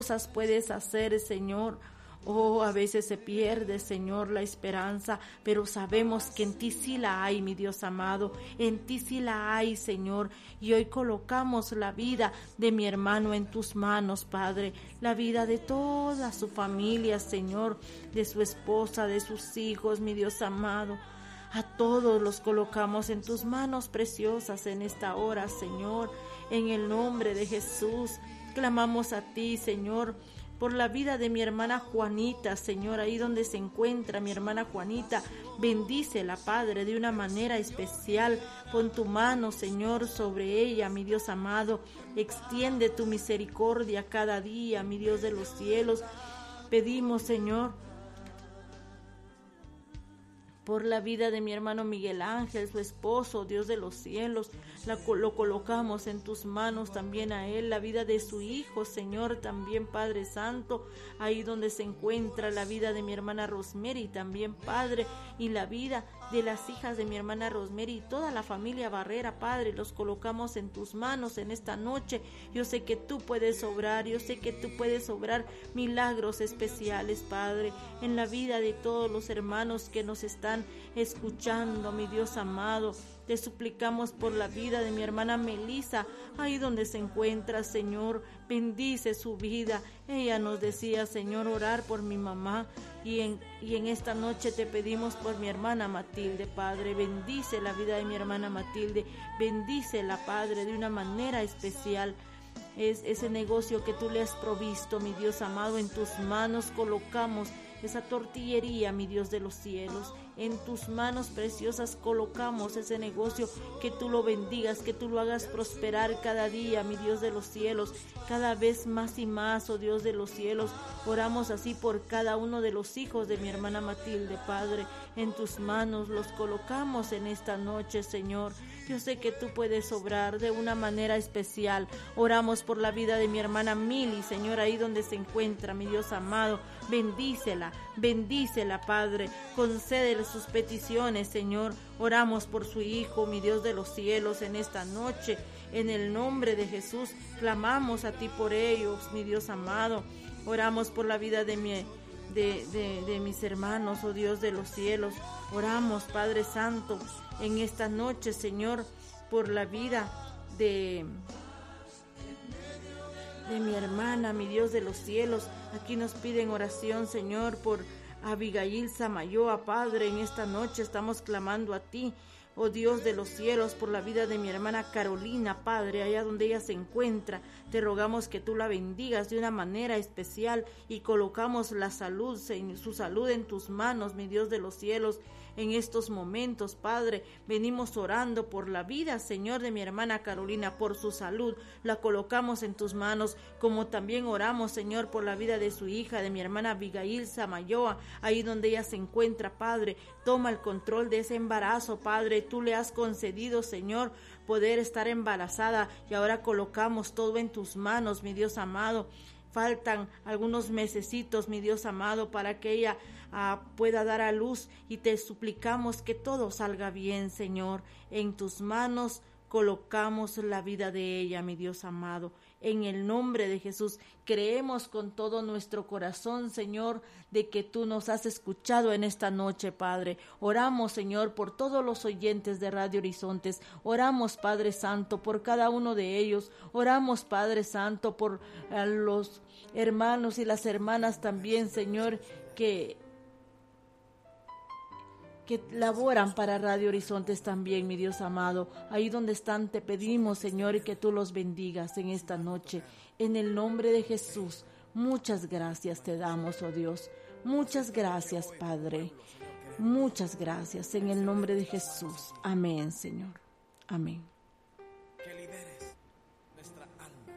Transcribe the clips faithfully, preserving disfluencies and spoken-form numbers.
cosas puedes hacer, Señor. Oh, a veces se pierde, Señor, la esperanza, pero sabemos que en ti sí la hay, mi Dios amado, en ti sí la hay, Señor, y hoy colocamos la vida de mi hermano en tus manos, Padre, la vida de toda su familia, Señor, de su esposa, de sus hijos, mi Dios amado. A todos los colocamos en tus manos preciosas en esta hora, Señor, en el nombre de Jesús. Clamamos a ti, Señor, por la vida de mi hermana Juanita, Señor, ahí donde se encuentra mi hermana Juanita. Bendícela, Padre, de una manera especial. Pon tu mano, Señor, sobre ella, mi Dios amado. Extiende tu misericordia cada día, mi Dios de los cielos. Pedimos, Señor, por la vida de mi hermano Miguel Ángel, su esposo, Dios de los cielos, la, lo colocamos en tus manos también a él, la vida de su hijo, Señor, también Padre Santo, ahí donde se encuentra la vida de mi hermana Rosemary, también Padre, y la vida de las hijas de mi hermana Rosemary y toda la familia Barrera, Padre, los colocamos en tus manos en esta noche. Yo sé que tú puedes obrar, yo sé que tú puedes obrar milagros especiales, Padre, en la vida de todos los hermanos que nos están escuchando, mi Dios amado. Te suplicamos por la vida de mi hermana Melissa, ahí donde se encuentra, Señor, bendice su vida. Ella nos decía, Señor, orar por mi mamá, y en, y en esta noche te pedimos por mi hermana Matilde, Padre, bendice la vida de mi hermana Matilde, bendícela, Padre, de una manera especial. Es ese negocio que tú le has provisto, mi Dios amado, en tus manos colocamos esa tortillería, mi Dios de los cielos. En tus manos preciosas colocamos ese negocio, que tú lo bendigas, que tú lo hagas prosperar cada día, mi Dios de los cielos, cada vez más y más, oh Dios de los cielos. Oramos así por cada uno de los hijos de mi hermana Matilde, Padre, en tus manos los colocamos en esta noche, Señor. Yo sé que tú puedes obrar de una manera especial. Oramos por la vida de mi hermana Mili, Señor, ahí donde se encuentra, mi Dios amado. Bendícela, bendícela, Padre, concédele sus peticiones, Señor. Oramos por su hijo, mi Dios de los cielos, en esta noche, en el nombre de Jesús, clamamos a ti por ellos, mi Dios amado. Oramos por la vida de mi, de, de, de mis hermanos, oh Dios de los cielos. Oramos, Padre Santo, en esta noche, Señor, por la vida de... de mi hermana, mi Dios de los cielos. Aquí nos piden oración, Señor, por Abigail Samayoa, Padre. En esta noche estamos clamando a ti, oh Dios de los cielos, por la vida de mi hermana Carolina, Padre, allá donde ella se encuentra. Te rogamos que tú la bendigas de una manera especial y colocamos la salud, su salud en tus manos, mi Dios de los cielos. En estos momentos, Padre, venimos orando por la vida, Señor, de mi hermana Carolina, por su salud. La colocamos en tus manos, como también oramos, Señor, por la vida de su hija, de mi hermana Abigail Samayoa, ahí donde ella se encuentra, Padre. Toma el control de ese embarazo, Padre. Tú le has concedido, Señor, poder estar embarazada, y ahora colocamos todo en tus manos, mi Dios amado. Faltan algunos mesecitos, mi Dios amado, para que ella uh, pueda dar a luz, y te suplicamos que todo salga bien, Señor. En tus manos colocamos la vida de ella, mi Dios amado. En el nombre de Jesús, creemos con todo nuestro corazón, Señor, de que tú nos has escuchado en esta noche, Padre. Oramos, Señor, por todos los oyentes de Radio Horizontes. Oramos, Padre Santo, por cada uno de ellos. Oramos, Padre Santo, por uh, los hermanos y las hermanas también, Señor, que... que laboran para Radio Horizontes también, mi Dios amado. Ahí donde están, te pedimos, Señor, y que tú los bendigas en esta noche. En el nombre de Jesús, muchas gracias te damos, oh Dios. Muchas gracias, Padre. Muchas gracias, en el nombre de Jesús. Amén, Señor. Amén. Que liberes nuestra alma.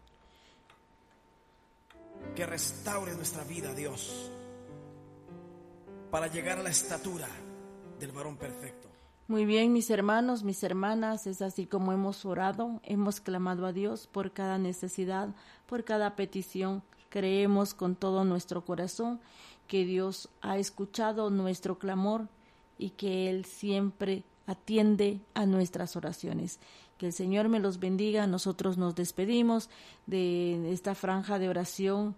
Que restaure nuestra vida, Dios, para llegar a la estatura del varón perfecto. Muy bien, mis hermanos, mis hermanas, es así como hemos orado, hemos clamado a Dios por cada necesidad, por cada petición. Creemos con todo nuestro corazón que Dios ha escuchado nuestro clamor y que Él siempre atiende a nuestras oraciones. Que el Señor me los bendiga. Nosotros nos despedimos de esta franja de oración